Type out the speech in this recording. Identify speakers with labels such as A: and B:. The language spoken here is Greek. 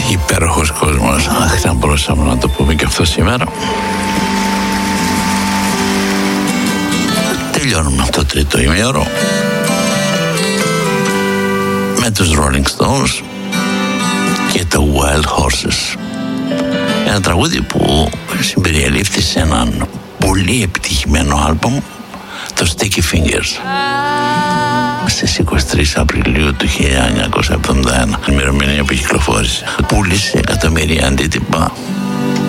A: υπέροχος κόσμος. Αχ, θα μπορούσαμε να το πούμε και αυτό σήμερα. Τελειώνουμε το τρίτο ημέρο με τους Rolling Stones και το Wild Horses. Ένα τραγούδι που συμπεριελήφθη σε έναν πολύ επιτυχημένο άλμπομ, το Sticky Fingers, στις 23 Απριλίου του 1971, ημερομηνία που κυκλοφόρησε. Πούλησε εκατομμύρια αντίτυπα